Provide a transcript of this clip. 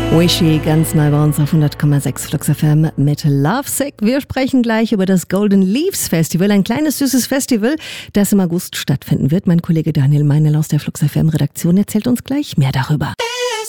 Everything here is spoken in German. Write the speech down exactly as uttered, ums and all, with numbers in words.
Wishy, ganz neu bei uns auf hundert Komma sechs Flux F M mit Lovesick. Wir sprechen gleich über das Golden Leaves Festival, ein kleines, süßes Festival, das im August stattfinden wird. Mein Kollege Daniel Meinl aus der Flux F M Redaktion erzählt uns gleich mehr darüber.